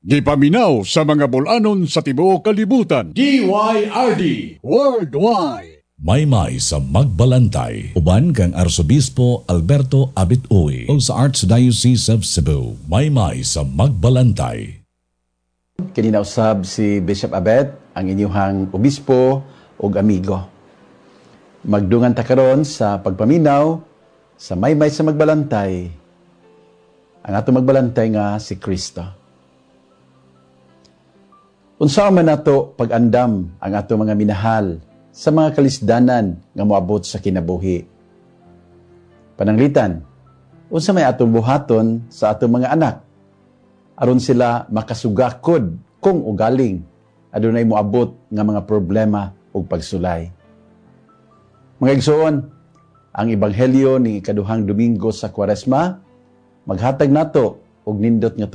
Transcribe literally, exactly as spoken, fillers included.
Gipaminaw sa mga bulanon sa tibuok kalibutan. D Y R D Worldwide. Maymay sa Magbalantay, uban kang Arsobispo Alberto Abit-Uy o sa Archdiocese of Cebu. Maymay sa Magbalantay. Kanina usab si Bishop Abet, ang inyuhang obispo ug amigo. Magdungan ta karon sa pagpaminaw sa Maymay sa Magbalantay. Ang atong magbalantay nga si Kristo. Unsa man nato pag-andam ang atong mga minahal sa mga kalisdanan nga moabot sa kinabuhi. Pananglitan, unsa may atong buhaton sa atong mga anak aron sila makasugakod kung ugaling adunay moabot nga mga problema ug pagsulay. Mga igsoon, ang ebanghelyo ni ikaduhang Domingo sa Kwaresma maghatag nato og nindot nga